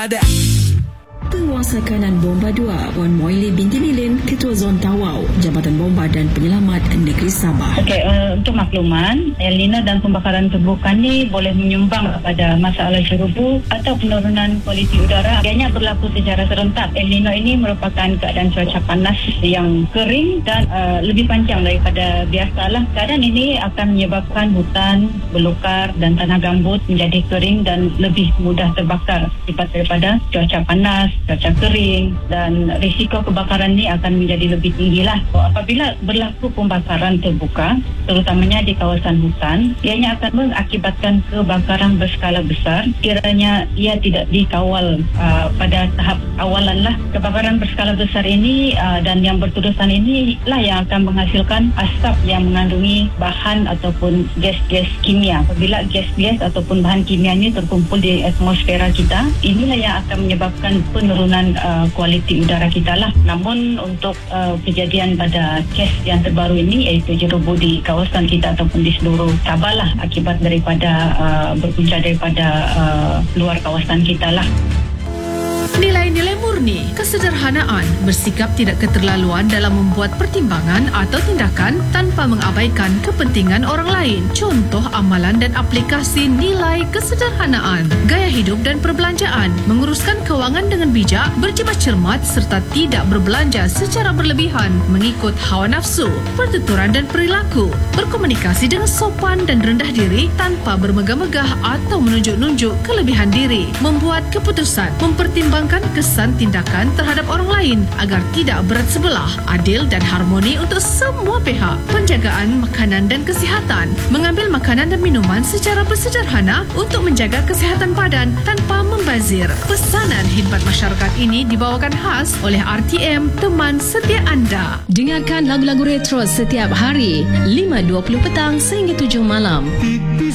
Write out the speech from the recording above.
ada. Penguasa kanan Bomba 2, Wan Moili binti Lilin, Ketua Zon Tawau, Jabatan Bomba dan Penyelamat Negeri Sabah. Untuk makluman, El Nino dan pembakaran terbuka ni boleh menyumbang pada masalah serubu atau penurunan kualiti udara. Ianya berlaku secara serentak. El Nino ini merupakan keadaan cuaca panas yang kering dan lebih panjang daripada biasalah. Keadaan ini akan menyebabkan hutan, belukar dan tanah gambut menjadi kering dan lebih mudah terbakar akibat daripada cuaca panas, cuaca kering, dan risiko kebakaran ini akan menjadi lebih tinggi lah. Apabila berlaku pembakaran terbuka, terutamanya di kawasan hutan, ianya akan mengakibatkan kebakaran berskala besar kiranya ia tidak dikawal pada tahap awalan lah. Kebakaran berskala besar ini dan yang berterusan ini lah yang akan menghasilkan asap yang mengandungi bahan ataupun gas-gas kimia. Apabila gas-gas ataupun bahan kimia ini terkumpul di atmosfera kita, inilah yang akan menyebabkan penurunan kualiti udara kita lah. Namun untuk kejadian pada kes yang terbaru ini, iaitu jerubu di kawasan kita ataupun di seluruh Sabah lah, akibat daripada berpunca daripada luar kawasan kita lah. Nilai-nilai murni, kesederhanaan, bersikap tidak keterlaluan dalam membuat pertimbangan atau tindakan tanpa mengabaikan kepentingan orang lain. Contoh amalan dan aplikasi nilai kesederhanaan, gaya hidup dan perbelanjaan, menguruskan kewangan dengan bijak, berjimat cermat serta tidak berbelanja secara berlebihan mengikut hawa nafsu, pertuturan dan perilaku, berkomunikasi dengan sopan dan rendah diri tanpa bermegah-megah atau menunjuk-nunjuk kelebihan diri, membuat keputusan, mempertimbangkan kesan tindakan terhadap orang lain agar tidak berat sebelah, adil dan harmoni untuk semua pihak, penjagaan makanan dan kesihatan, mengambil makanan dan minuman secara bersederhana untuk menjaga kesihatan badan tanpa membazir. Pesanan khidmat masyarakat ini dibawakan khas oleh RTM, teman setia anda. Dengarkan lagu-lagu retro setiap hari 5.20 petang sehingga 7 malam.